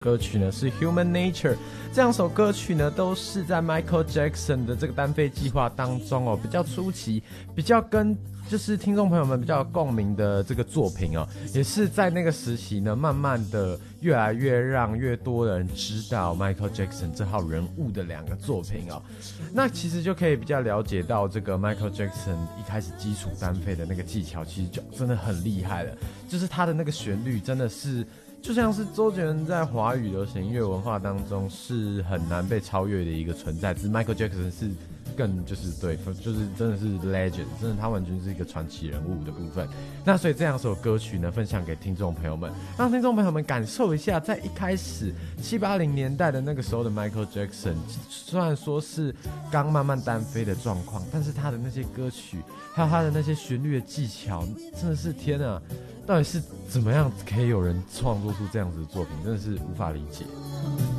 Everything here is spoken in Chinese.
歌曲呢是 Human Nature， 这两首歌曲呢都是在 Michael Jackson 的这个单飞计划当中哦，比较初期，比较跟就是听众朋友们比较有共鸣的这个作品哦，也是在那个时期呢，慢慢的越来越让越多人知道 Michael Jackson 这号人物的两个作品哦，那其实就可以比较了解到这个 Michael Jackson 一开始基础单飞的那个技巧，其实就真的很厉害了，就是他的那个旋律真的是。就像是周杰伦在华语流行音乐文化当中是很难被超越的一个存在，只是 Michael Jackson 是更就是对，就是真的是 legend， 真的他完全是一个传奇人物的部分。那所以这两首歌曲呢，分享给听众朋友们，让听众朋友们感受一下，在一开始780年代的那个时候的 Michael Jackson， 虽然说是刚慢慢单飞的状况，但是他的那些歌曲，还有他的那些旋律的技巧，真的是天啊！到底是怎么样可以有人创作出这样子的作品，真的是无法理解。